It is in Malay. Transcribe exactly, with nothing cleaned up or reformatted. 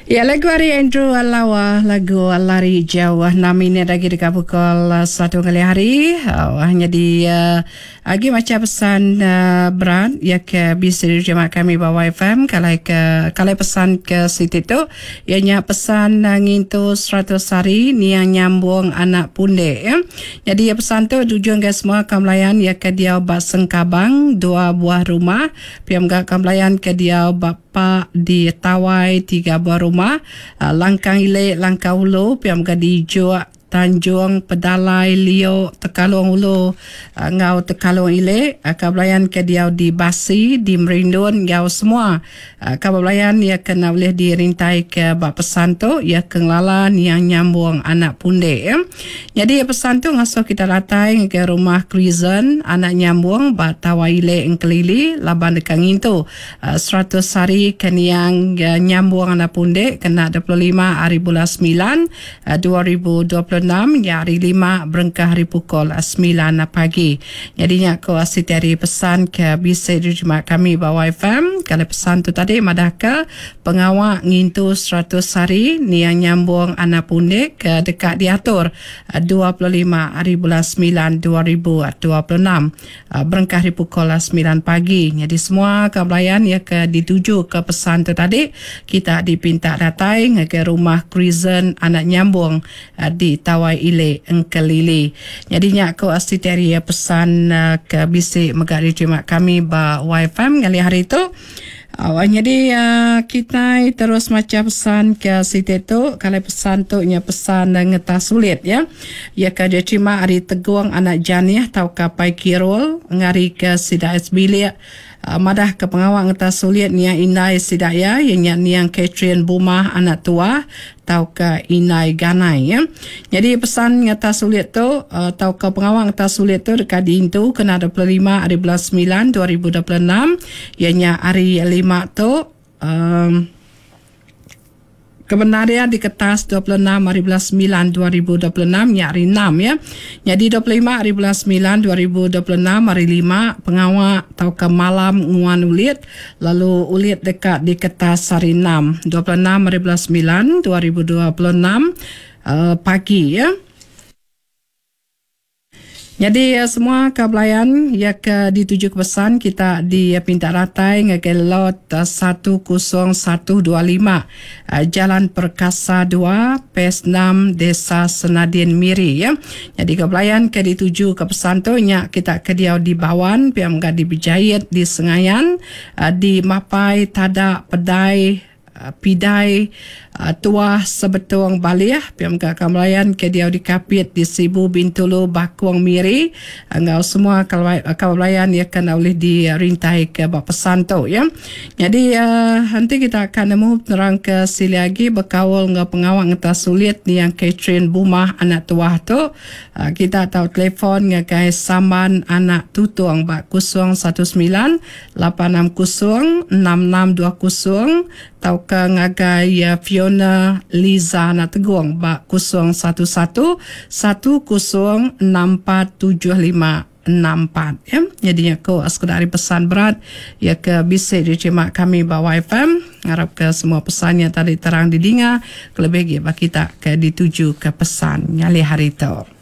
Ya, lagu hari Andrew Alawa, lagu Lari Jauh. Namanya lagi dekat pukul uh, satu kali hari. Uh, hanya di uh, lagi macam pesan uh, berat ya ke bisa diterima kami bawa F M. Kalau ke kalau pesan ke situ tu, ianya pesan uh, ngintu seratus hari ni yang nyambung anak punde ya. Jadi ya pesan tu tujuan ke semua kamlayan ya ke dia bak Sengkabang dua buah rumah, piam gak kamlayan ke dia bapa di Tawai tiga buah rumah. Uh, Langkang Ile, Langkang Ulu, piam gadi Jua, Tanjung, Pedalai, Lio, Tekalong Ulu, uh, Ngau Tekalong Ile, uh, kabelayan ke dia di Basi, di Merindun, Ngau semua. Uh, kabelayan ia kena boleh dirintai ke bak pesan tu, ia kenglalan yang nyambung anak punde. Ya. Jadi pesan tu ngasuh kita latai ke rumah Krisen, anak nyambung, bak Tawai Ile, Engkelili, laban dekang itu. Uh, seratus hari kena yang uh, nyambung anak punde, kena dua puluh lima hari bulan sembilan, uh, dua ribu dua puluh enam ya hari lima berengkah hari pukul sembilan pagi. Jadinya aku asyik dari pesan ke bisa diterima kami bawa F M. Kalau pesan tu tadi madaka pengawak ngintu seratus hari ni yang nyambung anak pundik ke dekat diatur dua puluh lima hari bulan sembilan dua ribu dua puluh enam berengkah hari pukul sembilan pagi. Jadi semua kebelayan ya ke dituju ke pesan tu tadi kita dipinta datai ke rumah Krisen anak nyambung di Tawai Ile Engkelili. Jadinya aku asyik dari pesan uh, ke bisik megak diterima kami ba Y F M kali hari itu. Uh, jadi uh, kita terus macam pesan ke situ tu. Kalau pesan tu nya pesan uh, ngeta sulit ya. Ya ke dia terima hari teguang anak janiah tau kapai kirul ngari ke sida esbilia. Uh, madah ke pengawal ngeta sulit ni yang inai sidaya yang ni yang Catherine Bumah anak tua tau ke inai ganai ya. Jadi pesan ngeta sulit tu uh, tau ke pengawal ngeta sulit tu dekat diintu kena dua puluh lima hari bulan sembilan dua ribu dua puluh enam ianya hari lima tu um, kebenaran di kertas dua puluh enam hari bulan sembilan dua ribu dua puluh enam ya hari enam ya. Jadi dua puluh lima hari bulan sembilan dua ribu dua puluh enam hari lima pengawak tau ke malam nguan ulit lalu ulit dekat di kertas hari enam dua puluh enam hari bulan sembilan dua ribu dua puluh enam uh, pagi ya. Jadi uh, semua kabelayan ya ke dituju ke pesan kita di uh, pinta ratai ke lot uh, satu kosong satu dua lima uh, Jalan Perkasa dua Pes enam Desa Senadin Miri ya. Jadi kabelayan ke dituju ke pesan tu nya kita ke dia di Bawan piam ga di Bijayat di Sengayan uh, di Mapai Tada Pedai uh, Pidai Uh, tuah sebetung baliah piam ka kamlayan ke dia di Kapit di Sibu Bintulu Bakuang Miri engau semua kamlayan ya kena oleh dirintai ke bak pesan tu ya. Jadi uh, nanti kita akan nemu terang ke sili lagi berkawal ngau pengawal ngeta sulit ni yang Catherine Bumah anak tuah tu uh, kita tahu telefon ngagai saman anak tutung bak kosong satu sembilan lapan enam kosong enam enam dua kosong tau ke ngagai uh, Fiona Liza na teguang ba kosong satu satu satu kosong enam empat tujuh lima enam empat ya. Jadinya ko sekadar pesan berat ya ke bisa diterima kami bawa F M. Harap ke semua pesannya tadi terang didengar kelebih ya kita ke dituju ke pesan nyali hari itu.